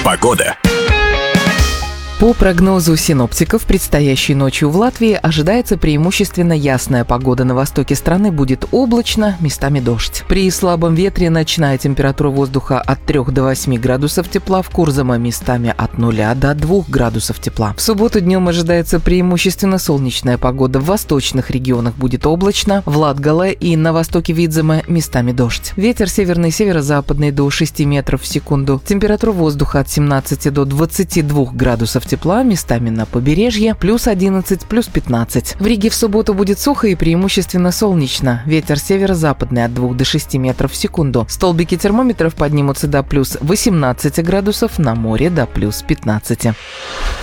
Погода. По прогнозу синоптиков, предстоящей ночью в Латвии ожидается преимущественно ясная погода. На востоке страны будет облачно, местами дождь. При слабом ветре ночная температура воздуха от 3 до 8 градусов тепла, в Курзаме местами от 0 до 2 градусов тепла. В субботу днем ожидается преимущественно солнечная погода. В восточных регионах будет облачно, в Латгале и на востоке Видземе местами дождь. Ветер северный, северо-западный до 6 метров в секунду. Температура воздуха от 17 до 22 градусов тепла, местами на побережье, плюс 11, плюс 15. В Риге в субботу будет сухо и преимущественно солнечно. Ветер северо-западный от 2 до 6 метров в секунду. Столбики термометров поднимутся до плюс 18 градусов, на море до плюс 15.